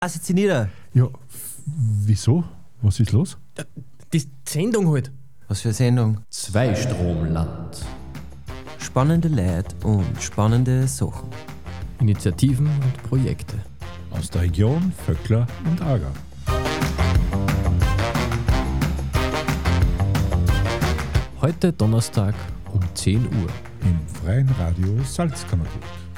Setz dich nieder. Ja, wieso? Was ist los? Die Sendung halt. Was für eine Sendung? Zweistromland. Spannende Leute und spannende Sachen. Initiativen und Projekte. Aus der Region Vöckler und Aargau. Heute Donnerstag um 10 Uhr. Im Freien Radio Salzkammergut.